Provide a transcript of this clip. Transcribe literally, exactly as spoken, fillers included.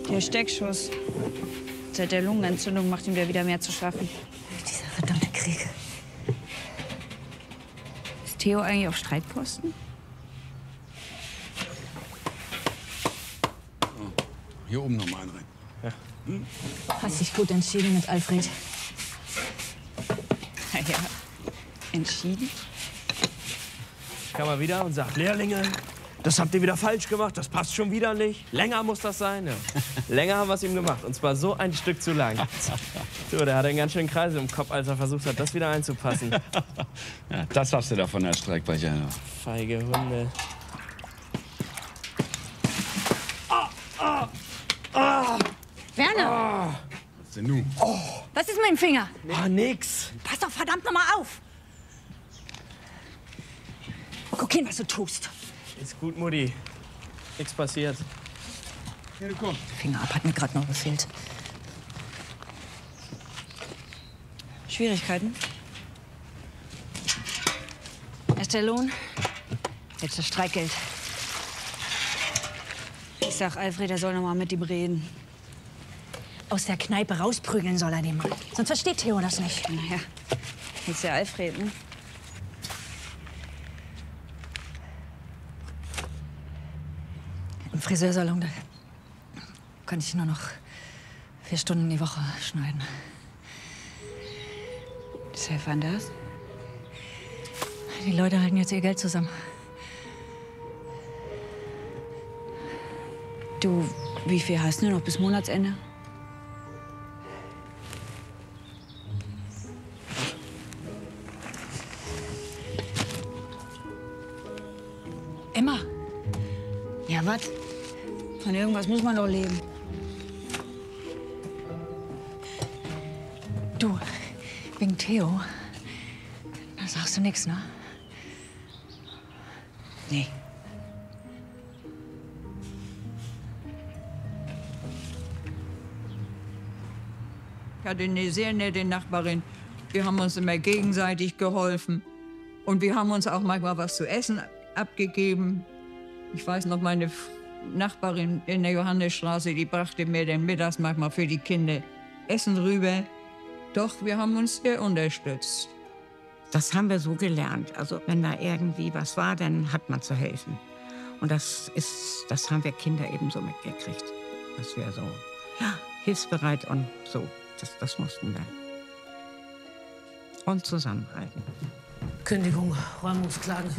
Der Steckschuss. Seit der Lungenentzündung macht ihm der wieder mehr zu schaffen. Dieser verdammte Krieg. Ist Theo eigentlich auf Streitposten? Oh, hier oben noch mal einen rein. Ja. Hm? Hast dich gut entschieden mit Alfred. Na ja, entschieden? Kam er wieder und sagt, Lehrlinge, das habt ihr wieder falsch gemacht, das passt schon wieder nicht. Länger muss das sein. Ja. Länger haben wir es ihm gemacht, und zwar so ein Stück zu lang. So, der hat einen ganz schönen Kreis im Kopf, als er versucht hat, das wieder einzupassen. Ja, das hast du da von der Streckbrecher. Feige Hunde. Werner! Was denn nun? Oh. Was ist mit dem Finger? Ah, nix. Pass doch verdammt noch mal auf! Guck hin, was du tust. Ist gut, Mutti. Nichts passiert. Hier, komm. Finger ab hat mir gerade noch gefehlt. Schwierigkeiten? Erst der Lohn, jetzt das Streikgeld. Ich sag Alfred, er soll noch mal mit ihm reden. Aus der Kneipe rausprügeln soll er den mal. Sonst versteht Theo das nicht. Naja, jetzt der Alfred, ne? Im Friseursalon, da kann ich nur noch vier Stunden die Woche schneiden. Seit wann das? Die Leute halten jetzt ihr Geld zusammen. Du, wie viel hast du noch bis Monatsende? Emma! Ja, was? Von irgendwas muss man doch leben. Du, wegen Theo, da sagst du nichts, ne? Nee. Ich hatte eine sehr nette Nachbarin. Wir haben uns immer gegenseitig geholfen. Und wir haben uns auch manchmal was zu essen abgegeben. Ich weiß noch, meine Nachbarin in der Johannesstraße, die brachte mir dann mittags manchmal für die Kinder Essen rüber. Doch, wir haben uns sehr unterstützt. Das haben wir so gelernt. Also wenn da irgendwie was war, dann hat man zu helfen. Und das ist, das haben wir Kinder eben so mitgekriegt. Dass wir so, ja, hilfsbereit und so. Das, das mussten wir. Und zusammenhalten. Kündigung, Räumungsklagen.